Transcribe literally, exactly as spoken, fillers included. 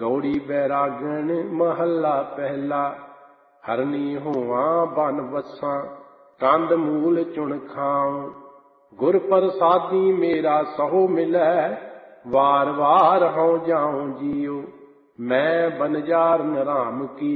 ਗੌੜੀ ਬੈਰਾਗਣ ਮਹੱਲਾ ਪਹਿਲਾ। ਹਰਨੀ ਹੋਵਾਂ ਬਨ ਵਸਾਂ ਕੰਦ ਮੂਲ ਚੁਣ ਖਾਉ। ਗੁਰ ਪ੍ਰਸਾਦੀ ਮੇਰਾ ਸਹੁ ਮਿਲੈ ਵਾਰ ਵਾਰ ਹਉ ਜਾਉ ਜੀਉ। ਮੈਂ ਬਨਜਾਰਨ ਰਾਮ ਕੀ